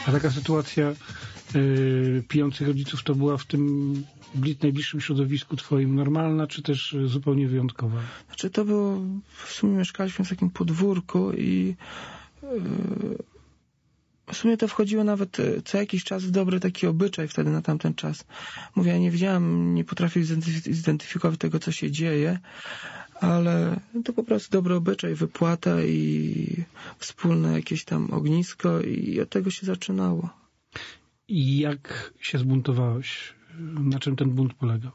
A taka sytuacja pijących rodziców to była w tym najbliższym środowisku twoim normalna, czy też zupełnie wyjątkowa? Znaczy to było, w sumie mieszkaliśmy w takim podwórku i w sumie to wchodziło nawet co jakiś czas w dobry taki obyczaj wtedy na tamten czas. Mówię, ja nie wiedziałem, nie potrafię zidentyfikować tego, co się dzieje, ale to po prostu dobry obyczaj, wypłata i wspólne jakieś tam ognisko i od tego się zaczynało. I jak się zbuntowałeś? Na czym ten bunt polegał?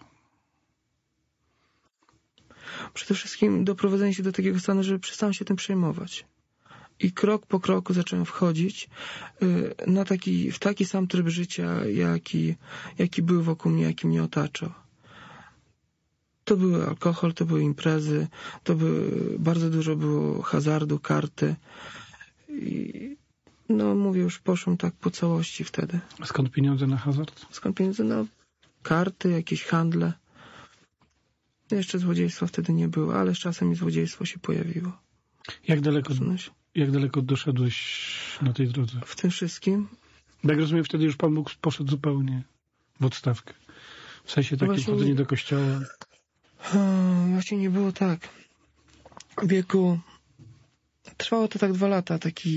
Przede wszystkim doprowadzenie się do takiego stanu, że przestałem się tym przejmować. I krok po kroku zacząłem wchodzić w taki sam tryb życia, jaki był wokół mnie, jaki mnie otaczał. To były alkohol, to były imprezy, bardzo dużo było hazardu, karty. I no mówię, już poszłem tak po całości wtedy. A skąd pieniądze na hazard? Skąd pieniądze? No karty, jakieś handle. Jeszcze złodziejstwa wtedy nie było, ale z czasem i złodziejstwo się pojawiło. Jak daleko doszedłeś na tej drodze? W tym wszystkim? Jak rozumiem, wtedy już Pan Bóg poszedł zupełnie w odstawkę. W sensie takim chodzenie do kościoła. Właśnie nie było tak. W wieku... Trwało to tak 2 lata,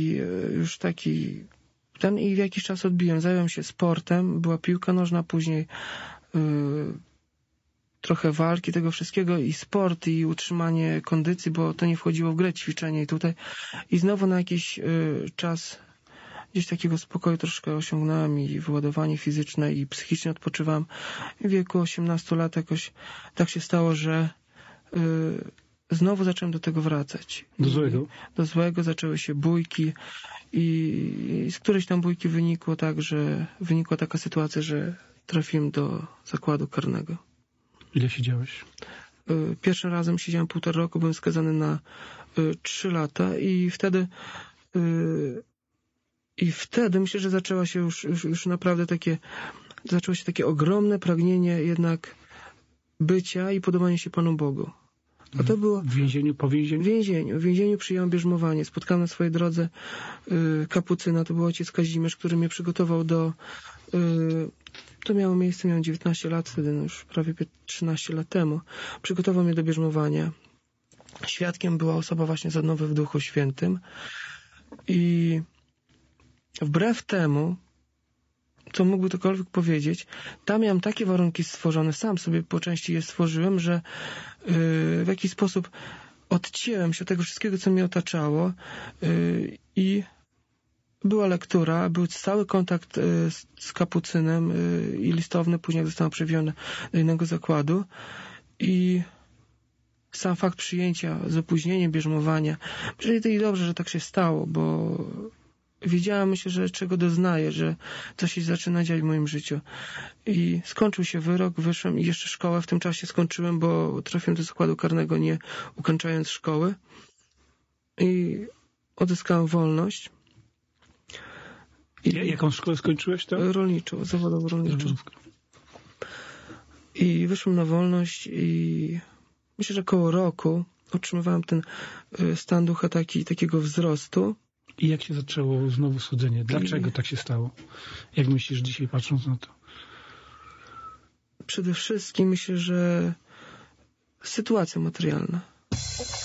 i w jakiś czas odbiłem. Zająłem się sportem, była piłka nożna, później trochę walki, tego wszystkiego i sport i utrzymanie kondycji, bo to nie wchodziło w grę, ćwiczenie i tutaj. I znowu na jakiś czas gdzieś takiego spokoju troszkę osiągnąłem i wyładowanie fizyczne i psychicznie odpoczywałem. W wieku 18 lat jakoś tak się stało, że znowu zacząłem do tego wracać. Do złego? Do złego, zaczęły się bójki i z którejś tam bójki wynikła taka sytuacja, że trafiłem do zakładu karnego. Ile siedziałeś? Pierwszym razem siedziałem 1,5 roku, byłem skazany na 3 lata i wtedy myślę, że zaczęło się naprawdę takie ogromne pragnienie jednak bycia i podobania się Panu Bogu. A to było... W więzieniu, po więzieniu? W więzieniu przyjąłem bierzmowanie. Spotkałem na swojej drodze kapucyna, to był ojciec Kazimierz, który mnie przygotował to miało miejsce, miałem 19 lat wtedy, no już prawie 13 lat temu. Przygotował mnie do bierzmowania. Świadkiem była osoba właśnie z odnowy w Duchu Świętym. I wbrew temu, co mógłby ktokolwiek powiedzieć, tam miałem takie warunki stworzone, sam sobie po części je stworzyłem, że w jakiś sposób odcięłem się od tego wszystkiego, co mnie otaczało i była lektura, był stały kontakt z kapucynem i listowny, później jak zostałem przewieziony do innego zakładu i sam fakt przyjęcia z opóźnieniem bierzmowania, i dobrze, że tak się stało, bo wiedziałem, myślę, że czego doznaję, że coś się zaczyna dziać w moim życiu. I skończył się wyrok, wyszłem i jeszcze szkołę w tym czasie skończyłem, bo trafiłem do zakładu karnego nie ukończając szkoły. I odzyskałem wolność. Jaką szkołę skończyłeś tam? Rolniczą, zawodową rolniczą. I wyszłem na wolność i myślę, że koło roku otrzymywałem ten stan ducha takiego wzrostu. I jak się zaczęło znowu schodzenie? Dlaczego tak się stało? Jak myślisz dzisiaj, patrząc na to? Przede wszystkim myślę, że sytuacja materialna.